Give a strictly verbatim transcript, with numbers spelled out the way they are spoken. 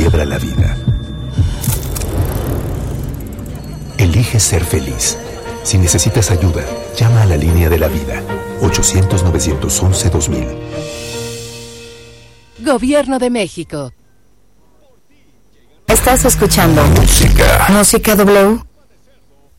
quiebra la vida. Elige ser feliz. Si necesitas ayuda, llama a la línea de la vida. ochocientos, novecientos once, dos mil. Gobierno de México. Estás escuchando Música. Música W.